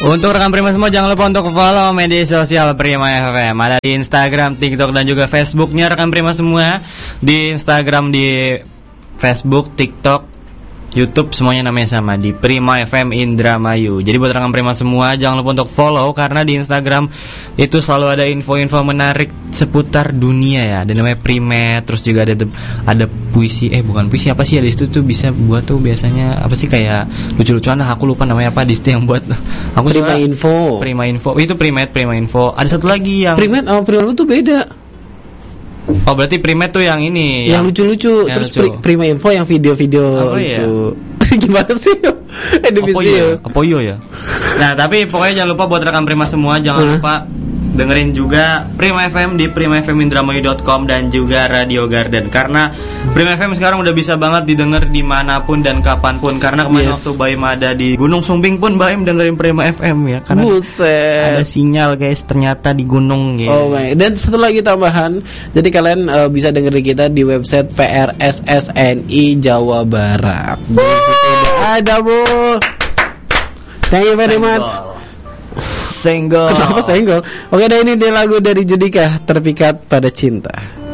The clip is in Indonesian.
Untuk rekan Prima semua jangan lupa untuk follow media sosial Prima FM. Ada di Instagram, TikTok dan juga Facebooknya rekan Prima semua. Di Instagram, di Facebook, TikTok, YouTube semuanya namanya sama di Prima FM Indramayu. Jadi buat rekan Prima semua jangan lupa untuk follow karena di Instagram itu selalu ada info-info menarik seputar dunia ya. Ada namanya Primet, terus juga ada puisi, bukan puisi apa sih, ada itu tuh bisa buat tuh biasanya apa sih kayak lucu-lucuan lah, aku lupa namanya apa di situ yang buat aku Prima Info. Prima Info. Itu Primet, Prima Info. Ada satu lagi yang Primet sama Prima itu beda. Oh berarti Primet tuh yang ini yang lucu-lucu. Terus lucu. Prima Info yang video-video lucu ya? Gimana sih? Apoyo ya. Nah tapi pokoknya jangan lupa buat rekan Prima semua jangan lupa dengerin juga Prima FM di primafmindramayu.com dan juga Radio Garden. Karena Prima FM sekarang udah bisa banget didengar dimanapun dan kapanpun. Karena kemarin waktu Baim ada di Gunung Sumbing pun Baim dengerin Prima FM ya. Karena buset, ada sinyal guys ternyata di gunung gitu. Oh my. Dan satu lagi tambahan, jadi kalian bisa dengerin kita di website PRSSNI Jawa Barat. Ada bu. Thank you very much. Senggol. Kenapa senggol? Oke, ini dia lagu dari Judika, Terpikat Pada Cinta.